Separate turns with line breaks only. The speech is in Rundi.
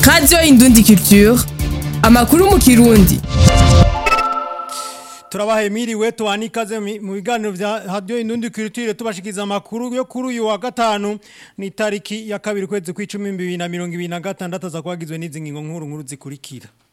Radio Indundi Culture, amakuru mu Kirundi.
Turabahe miriwe tuwani ikaze mu biganiro vya Radio Indundi Culture tubashikiza amakuru yo kuri uyu wa gatanu ni tariki ya 2 kwezi kwa 10 2026 za kwagizwe n'izi ngingo nkuru zikurikira.